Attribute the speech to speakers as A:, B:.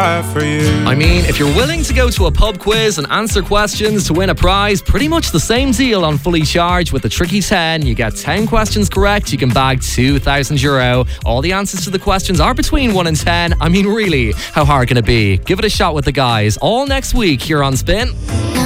A: For you.
B: I mean, if you're willing to go to a pub quiz and answer questions to win a prize, pretty much the same deal on Fully Charged with the Tricky 10. You get 10 questions correct, you can bag €2,000. All the answers to the questions are between 1 and 10. I mean, really, how hard can it be? Give it a shot with the guys all next week here on Spin.